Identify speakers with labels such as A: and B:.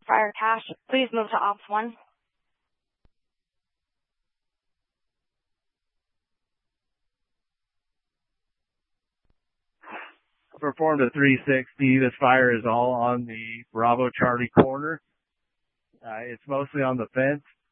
A: Fire cache, please move to ops 1.
B: Performed a 360. This fire is all on the Bravo Charlie corner. It's mostly on the fence.